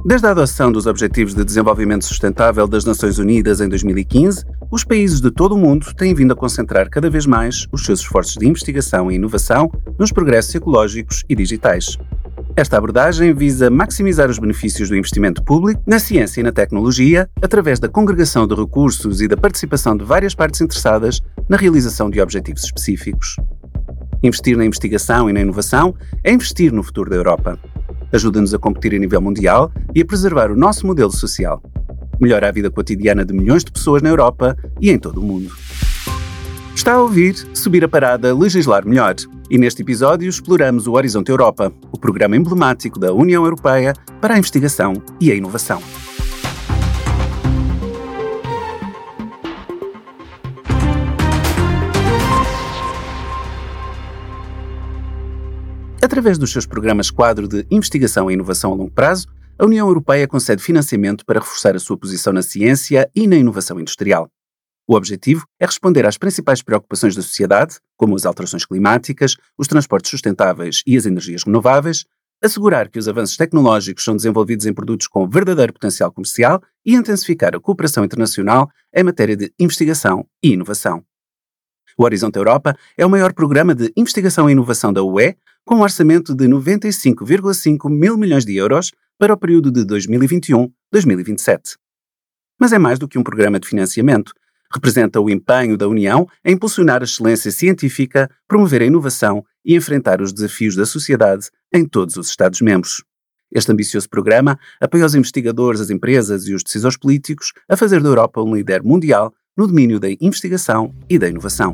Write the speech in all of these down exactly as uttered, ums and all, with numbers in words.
Desde a adoção dos Objetivos de Desenvolvimento Sustentável das Nações Unidas em dois mil e quinze, os países de todo o mundo têm vindo a concentrar cada vez mais os seus esforços de investigação e inovação nos progressos ecológicos e digitais. Esta abordagem visa maximizar os benefícios do investimento público na ciência e na tecnologia através da congregação de recursos e da participação de várias partes interessadas na realização de objetivos específicos. Investir na investigação e na inovação é investir no futuro da Europa. Ajuda-nos a competir a nível mundial e a preservar o nosso modelo social. Melhora a vida cotidiana de milhões de pessoas na Europa e em todo o mundo. Está a ouvir Subir a Parada, Legislar Melhor. E neste episódio exploramos o Horizonte Europa, o programa emblemático da União Europeia para a investigação e a inovação. Através dos seus programas quadro de investigação e inovação a longo prazo, a União Europeia concede financiamento para reforçar a sua posição na ciência e na inovação industrial. O objetivo é responder às principais preocupações da sociedade, como as alterações climáticas, os transportes sustentáveis e as energias renováveis, assegurar que os avanços tecnológicos são desenvolvidos em produtos com verdadeiro potencial comercial e intensificar a cooperação internacional em matéria de investigação e inovação. O Horizonte Europa é o maior programa de investigação e inovação da U E, com um orçamento de noventa e cinco vírgula cinco mil milhões de euros para o período de dois mil e vinte e um a dois mil e vinte e sete. Mas é mais do que um programa de financiamento. Representa o empenho da União em impulsionar a excelência científica, promover a inovação e enfrentar os desafios da sociedade em todos os Estados-membros. Este ambicioso programa apoia os investigadores, as empresas e os decisores políticos a fazer da Europa um líder mundial no domínio da investigação e da inovação.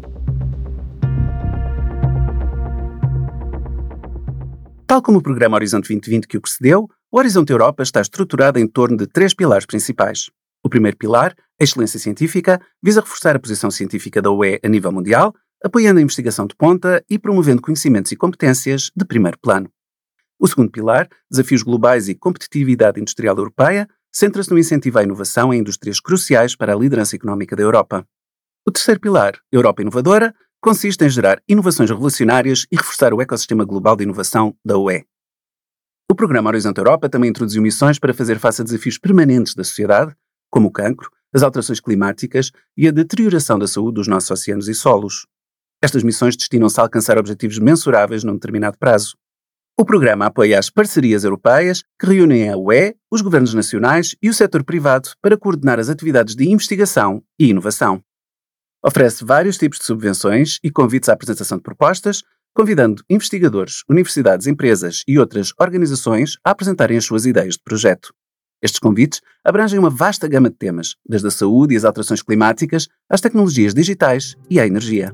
Tal como o programa Horizonte vinte vinte que o precedeu, o Horizonte Europa está estruturado em torno de três pilares principais. O primeiro pilar, a excelência científica, visa reforçar a posição científica da U E a nível mundial, apoiando a investigação de ponta e promovendo conhecimentos e competências de primeiro plano. O segundo pilar, desafios globais e competitividade industrial europeia, centra-se no incentivo à inovação em indústrias cruciais para a liderança económica da Europa. O terceiro pilar, Europa Inovadora, consiste em gerar inovações revolucionárias e reforçar o ecossistema global de inovação da U E. O programa Horizonte Europa também introduziu missões para fazer face a desafios permanentes da sociedade, como o cancro, as alterações climáticas e a deterioração da saúde dos nossos oceanos e solos. Estas missões destinam-se a alcançar objetivos mensuráveis num determinado prazo. O programa apoia as parcerias europeias que reúnem a U E, os governos nacionais e o setor privado para coordenar as atividades de investigação e inovação. Oferece vários tipos de subvenções e convites à apresentação de propostas, convidando investigadores, universidades, empresas e outras organizações a apresentarem as suas ideias de projeto. Estes convites abrangem uma vasta gama de temas, desde a saúde e as alterações climáticas às tecnologias digitais e à energia.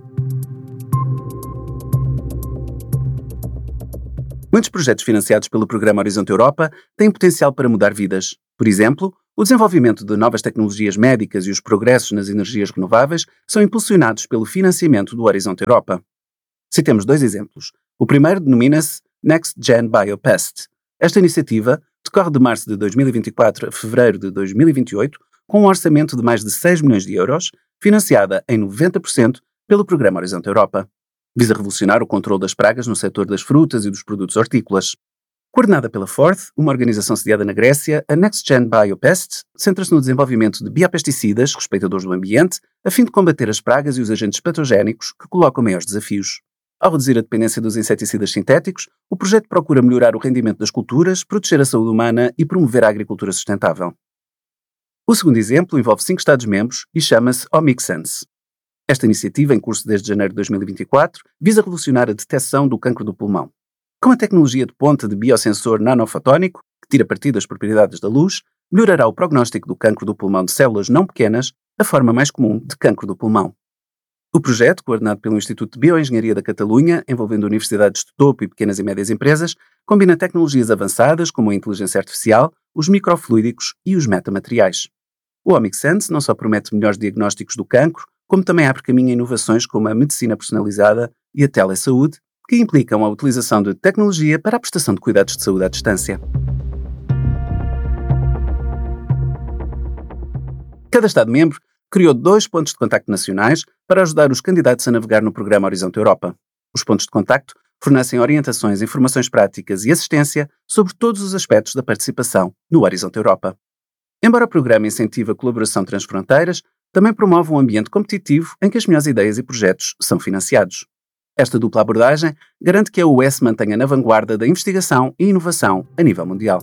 Muitos projetos financiados pelo programa Horizonte Europa têm potencial para mudar vidas. Por exemplo, o desenvolvimento de novas tecnologias médicas e os progressos nas energias renováveis são impulsionados pelo financiamento do Horizonte Europa. Citemos dois exemplos. O primeiro denomina-se Next Gen Biopest. Esta iniciativa decorre de março de dois mil e vinte e quatro a fevereiro de dois mil e vinte e oito, com um orçamento de mais de seis milhões de euros, financiada em noventa por cento pelo programa Horizonte Europa. Visa revolucionar o controle das pragas no setor das frutas e dos produtos hortícolas. Coordenada pela Ford, uma organização sediada na Grécia, a Next Gen Biopest centra-se no desenvolvimento de biopesticidas respeitadores do ambiente, a fim de combater as pragas e os agentes patogénicos que colocam maiores desafios. Ao reduzir a dependência dos inseticidas sintéticos, o projeto procura melhorar o rendimento das culturas, proteger a saúde humana e promover a agricultura sustentável. O segundo exemplo envolve cinco Estados-membros e chama-se Omixsense. Esta iniciativa, em curso desde janeiro de dois mil e vinte e quatro, visa revolucionar a detecção do cancro do pulmão. Com a tecnologia de ponta de biosensor nanofotónico, que tira partido das propriedades da luz, melhorará o prognóstico do cancro do pulmão de células não pequenas, a forma mais comum de cancro do pulmão. O projeto, coordenado pelo Instituto de Bioengenharia da Catalunha, envolvendo universidades de topo e pequenas e médias empresas, combina tecnologias avançadas como a inteligência artificial, os microfluídicos e os metamateriais. O Omixsense não só promete melhores diagnósticos do cancro, como também abre caminho a inovações como a medicina personalizada e a telesaúde, que implicam a utilização de tecnologia para a prestação de cuidados de saúde à distância. Cada Estado-membro criou dois pontos de contacto nacionais para ajudar os candidatos a navegar no programa Horizonte Europa. Os pontos de contacto fornecem orientações, informações práticas e assistência sobre todos os aspectos da participação no Horizonte Europa. Embora o programa incentive a colaboração transfronteiras, também promove um ambiente competitivo em que as melhores ideias e projetos são financiados. Esta dupla abordagem garante que a U E se mantenha na vanguarda da investigação e inovação a nível mundial.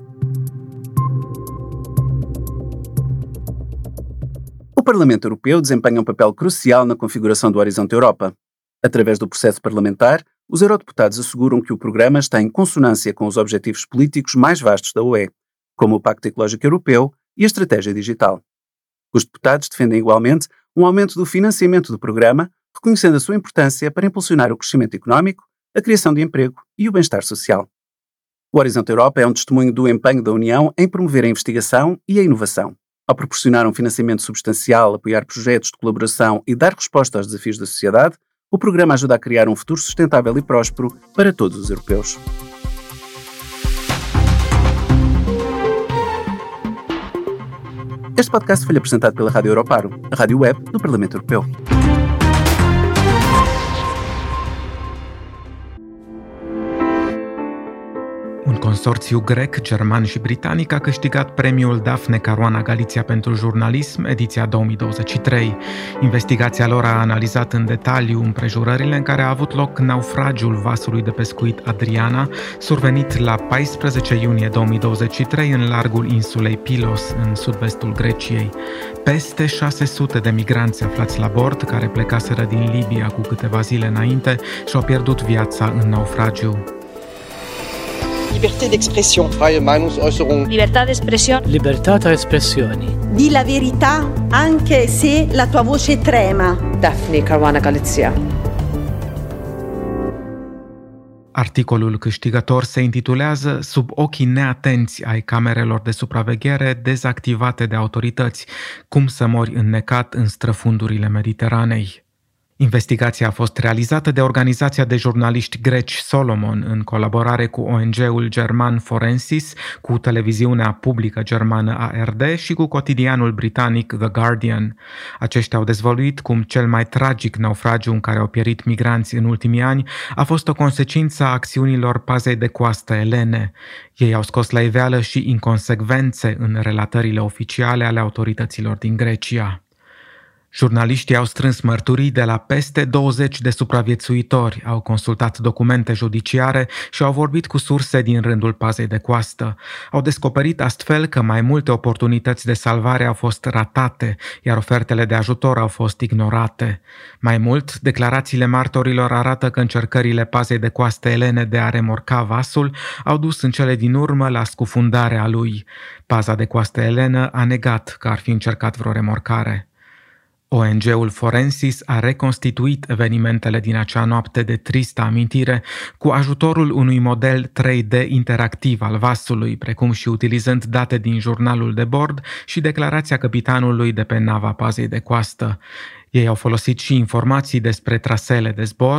O Parlamento Europeu desempenha um papel crucial na configuração do Horizonte Europa. Através do processo parlamentar, os eurodeputados asseguram que o programa está em consonância com os objetivos políticos mais vastos da U E, como o Pacto Ecológico Europeu e a Estratégia Digital. Os deputados defendem igualmente um aumento do financiamento do programa, reconhecendo a sua importância para impulsionar o crescimento económico, a criação de emprego e o bem-estar social. O Horizonte Europa é um testemunho do empenho da União em promover a investigação e a inovação. Ao proporcionar um financiamento substancial, apoiar projetos de colaboração e dar resposta aos desafios da sociedade, o programa ajuda a criar um futuro sustentável e próspero para todos os europeus. Este podcast foi apresentado pela Rádio Europaro, a rádio web do Parlamento Europeu. Un consorțiu grec, german și britanic a câștigat premiul Daphne Caruana Galizia pentru jurnalism, ediția două mii douăzeci și trei. Investigația lor a analizat în detaliu împrejurările în care a avut loc naufragiul vasului de pescuit Adriana, survenit la paisprezece iunie două mii douăzeci și trei în largul insulei Pylos, în sud-vestul Greciei. Peste șase sute de migranți aflați la bord, care plecaseră din Libia cu câteva zile înainte, și-au pierdut viața în naufragiu. Liberté d'expression. Freie Meinungsäußerung. Libertà d'espressione. Libertà espressioni. Di la verità anche se la tua voce trema. Daphne Caruana Galizia. Articolul câștigător se intitulează Sub ochii neatenți ai camerelor de supraveghere dezactivate de autorități, cum să mori înnecat în străfundurile Mediteranei. Investigația a fost realizată de organizația de jurnaliști greci Solomon în colaborare cu O N G-ul german Forensis, cu televiziunea publică germană A R D și cu cotidianul britanic The Guardian. Aceștia au dezvăluit cum cel mai tragic naufragiu în care au pierit migranți în ultimii ani a fost o consecință a acțiunilor pazei de coastă elene. Ei au scos la iveală și inconsecvențe în relatările oficiale ale autorităților din Grecia. Jurnaliștii au strâns mărturii de la peste douăzeci de supraviețuitori, au consultat documente judiciare și au vorbit cu surse din rândul pazei de coastă. Au descoperit astfel că mai multe oportunități de salvare au fost ratate, iar ofertele de ajutor au fost ignorate. Mai mult, declarațiile martorilor arată că încercările pazei de coastă elene de a remorca vasul au dus în cele din urmă la scufundarea lui. Paza de coastă elenă a negat că ar fi încercat vreo remorcare. O N G-ul Forensis a reconstituit evenimentele din acea noapte de tristă amintire cu ajutorul unui model trei D interactiv al vasului, precum și utilizând date din jurnalul de bord și declarația capitanului de pe nava pazei de coastă. Ei au folosit și informații despre traseele de zbor